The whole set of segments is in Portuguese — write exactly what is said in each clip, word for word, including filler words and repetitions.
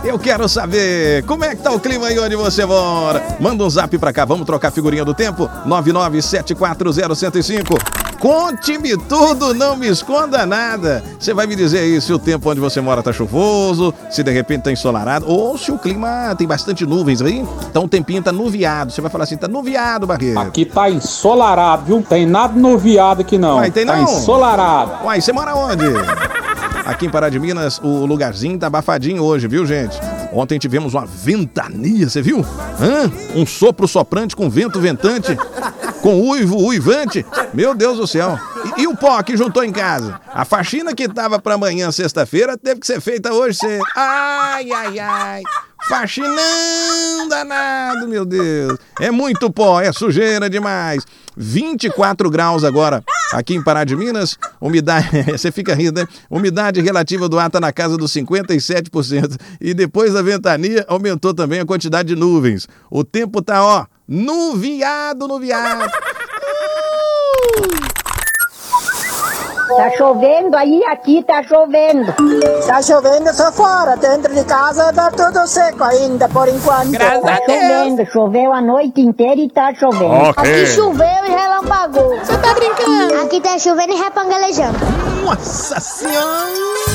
Eu quero saber como é que tá o clima aí onde você mora. Manda um zap pra cá, vamos trocar figurinha do tempo? nove nove sete quatro zero um zero cinco. Conte-me tudo, não me esconda nada. Você vai me dizer aí se o tempo onde você mora tá chuvoso, se de repente tá ensolarado, ou se o clima tem bastante nuvens aí. Então o tempinho tá nuviado. Você vai falar assim, tá nuviado, Barreto. Aqui tá ensolarado, viu? Tem nada nuviado aqui não. Uai, tem tá não? ensolarado. Uai, você mora onde? Aqui em Pará de Minas, o lugarzinho tá abafadinho hoje, viu, gente? Ontem tivemos uma ventania, você viu? Hã? Um sopro soprante com vento ventante, com uivo uivante. Meu Deus do céu. E, e o pó que juntou em casa? A faxina que tava pra amanhã, sexta-feira, teve que ser feita hoje cedo. Ai, ai, ai. Faxinão danado, meu Deus. É muito pó, é sujeira demais. vinte e quatro graus agora aqui em Pará de Minas. Umidade, você fica rindo, né? Umidade relativa do ar tá na casa dos cinquenta e sete por cento. E depois da ventania aumentou também a quantidade de nuvens. O tempo tá, ó, nuviado, nuviado. Tá chovendo aí, aqui tá chovendo. Tá chovendo, eu tô fora. Dentro de casa tá tudo seco ainda, por enquanto. Graças tá chovendo, choveu a noite inteira e tá chovendo. Okay. Aqui choveu e relampagou. Você tá brincando? Aqui tá chovendo e repangalejando. Nossa Senhora!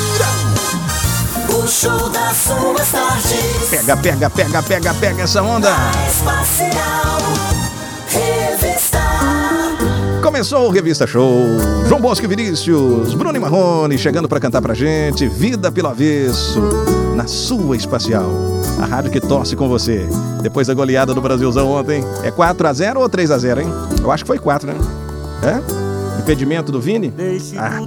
O show das suas tardes. Pega, pega, pega, pega, pega essa onda. Espacial Revista. Começou o Revista Show. João Bosco e Vinícius, Bruno e Marrone chegando pra cantar pra gente. Vida pelo avesso, na sua Espacial. A rádio que torce com você. Depois da goleada do Brasilzão ontem. É quatro a zero ou três a zero, hein? Eu acho que foi quatro, né? É? Impedimento do Vini? Ah.